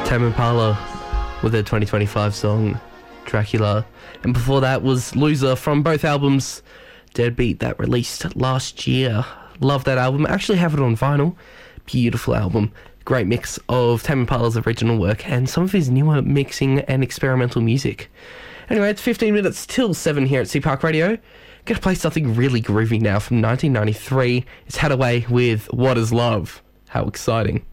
Tame Impala with their 2025 song Dracula, and before that was Loser from both albums Deadbeat that released last year. Love that album. I actually have it on vinyl. Beautiful album. Great mix of Tame Impala's original work and some of his newer mixing and experimental music. Anyway, it's 15 minutes till 7 here at Sea Park Radio. Gonna play something really groovy now from 1993. It's Hadaway with What Is Love. How exciting.